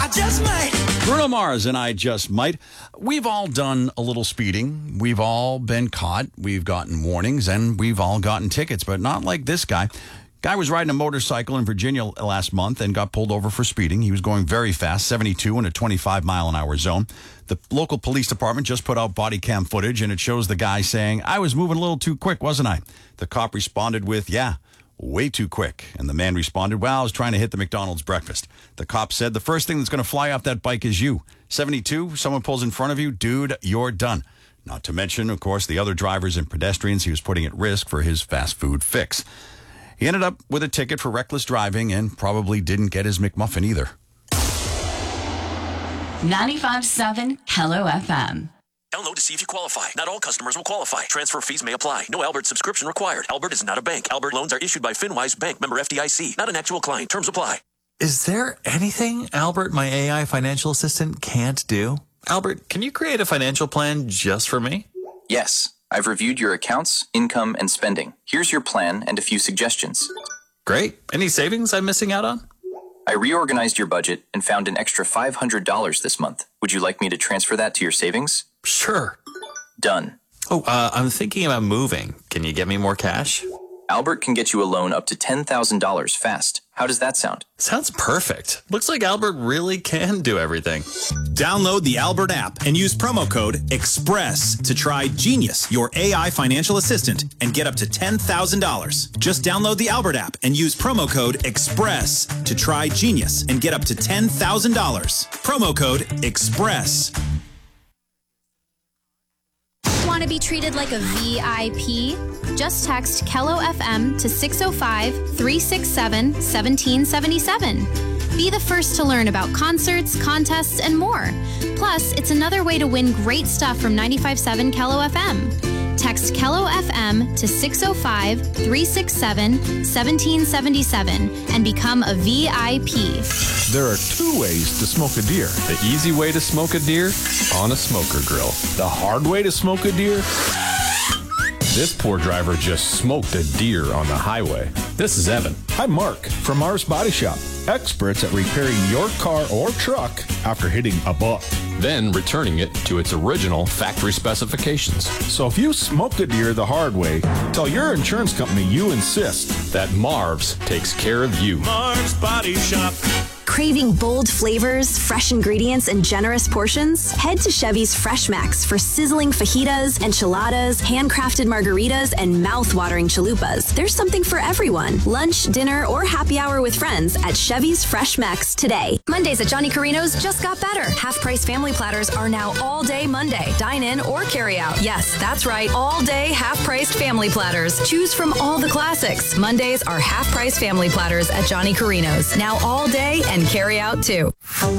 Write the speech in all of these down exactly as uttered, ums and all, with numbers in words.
just might. Bruno Mars and I Just Might. We've all done a little speeding. We've all been caught. We've gotten warnings and we've all gotten tickets, but not like this guy. Guy was riding a motorcycle in Virginia last month and got pulled over for speeding. He was going very fast, seventy-two in a twenty-five mile an hour zone. The local police department just put out body cam footage and it shows the guy saying, "I was moving a little too quick, wasn't I?" The cop responded with, "Yeah, way too quick." And the man responded, "Well, I was trying to hit the McDonald's breakfast." The cop said, "The first thing that's going to fly off that bike is you. seventy-two, someone pulls in front of you, dude, you're done." Not to mention, of course, the other drivers and pedestrians he was putting at risk for his fast food fix. He ended up with a ticket for reckless driving and probably didn't get his McMuffin either. ninety-five point seven Hello F M. Download to see if you qualify. Not all customers will qualify. Transfer fees may apply. No Albert subscription required. Albert is not a bank. Albert loans are issued by FinWise Bank, member F D I C. Not an actual client. Terms apply. Is there anything Albert, my A I financial assistant, can't do? Albert, can you create a financial plan just for me? Yes. I've reviewed your accounts, income, and spending. Here's your plan and a few suggestions. Great. Any savings I'm missing out on? I reorganized your budget and found an extra five hundred dollars this month. Would you like me to transfer that to your savings? Sure. Done. Oh, uh, I'm thinking about moving. Can you get me more cash? Albert can get you a loan up to ten thousand dollars fast. How does that sound? Sounds perfect. Looks like Albert really can do everything. Download the Albert app and use promo code EXPRESS to try Genius, your A I financial assistant, and get up to ten thousand dollars. Just download the Albert app and use promo code EXPRESS to try Genius and get up to ten thousand dollars. Promo code EXPRESS. Want to be treated like a V I P? Just text Kello F M to six oh five, three six seven, one seven seven seven. Be the first to learn about concerts, contests, and more. Plus, it's another way to win great stuff from ninety-five point seven Kello F M. Text Kello F M to six oh five, three six seven, one seven seven seven and become a V I P. There are two ways to smoke a deer. The easy way to smoke a deer? On a smoker grill. The hard way to smoke a deer? This poor driver just smoked a deer on the highway. This is Evan. I'm Mark from Mars Body Shop. Experts at repairing your car or truck after hitting a buck. Then returning it to its original factory specifications. So if you smoked a deer the hard way, tell your insurance company you insist that Marv's takes care of you. Mars Body Shop. Craving bold flavors, fresh ingredients, and generous portions? Head to Chevy's Fresh Max for sizzling fajitas, enchiladas, handcrafted margaritas, and mouth-watering chalupas. There's something for everyone. Lunch, dinner, or happy hour with friends at Chevy's Fresh Max today. Mondays at Johnny Carino's just got better. Half-price family platters are now all day Monday. Dine in or carry out. Yes, that's right. All day half-priced family platters. Choose from all the classics. Mondays are half-price family platters at Johnny Carino's. Now all day and carry out too.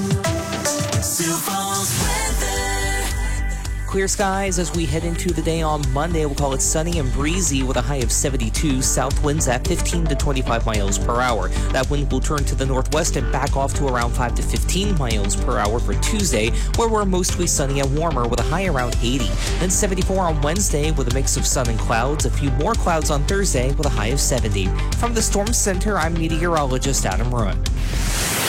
Clear skies as we head into the day on Monday. We'll call it sunny and breezy with a high of seventy-two. South winds at fifteen to twenty-five miles per hour. That wind will turn to the northwest and back off to around five to fifteen miles per hour for Tuesday, where we're mostly sunny and warmer with a high around eighty. Then seventy-four on Wednesday with a mix of sun and clouds. A few more clouds on Thursday with a high of seventy. From the Storm Center, I'm meteorologist Adam Rudd.